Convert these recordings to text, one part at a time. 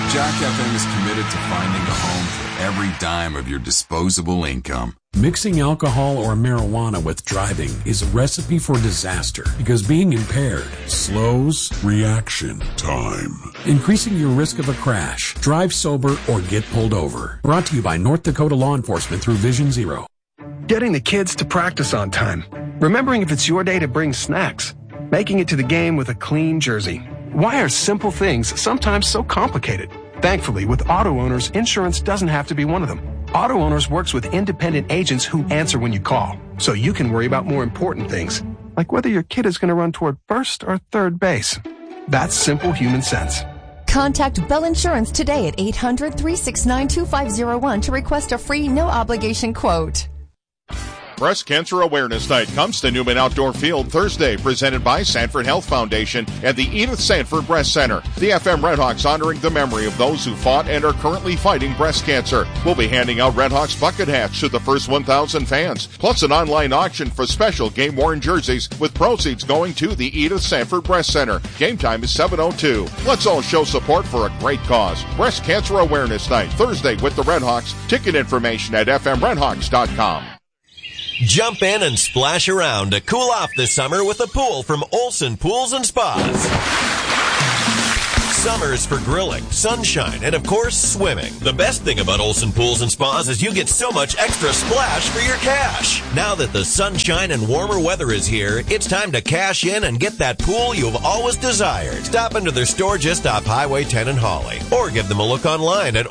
Jack FM is committed to finding a home for every dime of your disposable income. Mixing alcohol or marijuana with driving is a recipe for disaster because being impaired slows reaction time, increasing your risk of a crash. Drive sober or get pulled over. Brought to you by North Dakota Law Enforcement through Vision Zero. Getting the kids to practice on time. Remembering if it's your day to bring snacks. Making it to the game with a clean jersey. Why are simple things sometimes so complicated? Thankfully, with Auto Owners, insurance doesn't have to be one of them. Auto Owners works with independent agents who answer when you call, so you can worry about more important things, like whether your kid is going to run toward first or third base. That's simple human sense. Contact Bell Insurance today at 800-369-2501 to request a free, no-obligation quote. Breast Cancer Awareness Night comes to Newman Outdoor Field Thursday, presented by Sanford Health Foundation and the Edith Sanford Breast Center. The FM Redhawks honoring the memory of those who fought and are currently fighting breast cancer. We'll be handing out Redhawks bucket hats to the first 1,000 fans, plus an online auction for special game-worn jerseys with proceeds going to the Edith Sanford Breast Center. Game time is 7:02. Let's all show support for a great cause. Breast Cancer Awareness Night, Thursday with the Redhawks. Ticket information at fmredhawks.com. Jump in and splash around to cool off this summer with a pool from Olson Pools and Spas. Summer's for grilling, sunshine, and of course, swimming. The best thing about Olson Pools and Spas is you get so much extra splash for your cash. Now that the sunshine and warmer weather is here, it's time to cash in and get that pool you've always desired. Stop into their store just off Highway 10 in Hawley, or give them a look online at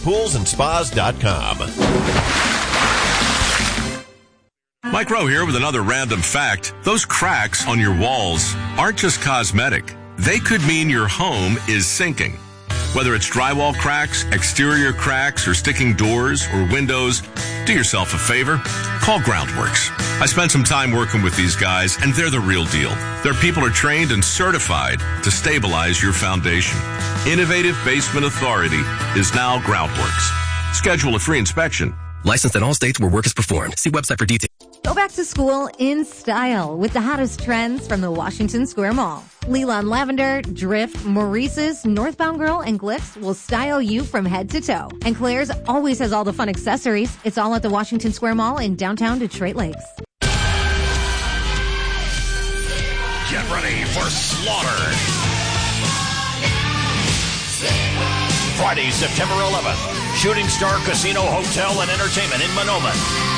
olsonpoolsandspas.com. Mike Rowe here with another random fact. Those cracks on your walls aren't just cosmetic. They could mean your home is sinking. Whether it's drywall cracks, exterior cracks, or sticking doors or windows, do yourself a favor. Call Groundworks. I spent some time working with these guys, and they're the real deal. Their people are trained and certified to stabilize your foundation. Innovative Basement Authority is now Groundworks. Schedule a free inspection. Licensed in all states where work is performed. See website for details. Go back to school in style with the hottest trends from the Washington Square Mall. Leland Lavender, Drift, Maurice's, Northbound Girl, and Glyphs will style you from head to toe. And Claire's always has all the fun accessories. It's all at the Washington Square Mall in downtown Detroit Lakes. Get ready for slaughter. Friday, September 11th. Shooting Star Casino Hotel and Entertainment in Monoman.